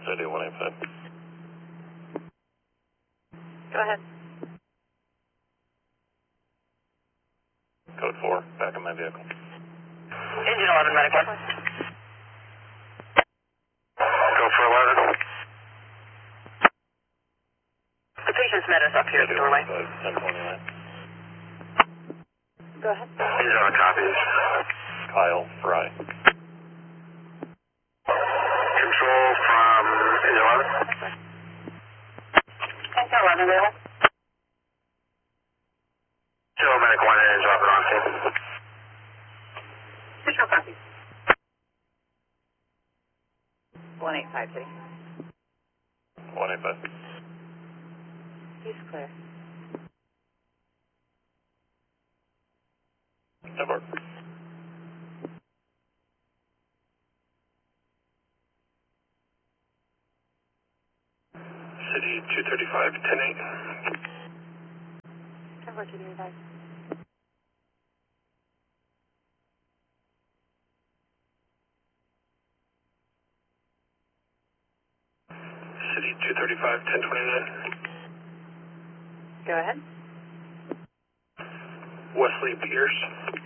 City 185. Go ahead. Code 4, back of my vehicle. Engine 11, medic 1. Go for 11. The patient's met us up here at the doorway. 1029. Go ahead. Engine 11 copies. Kyle Fry. Control from Engine 11. Engine 11, go ahead. Kilo medic 1 and drop it on scene. Visual copy. 185, City. 185. He's clear. Abort. City 235, 10-8. Abort 235. City 235, 1029. Go ahead. Wesley Pierce.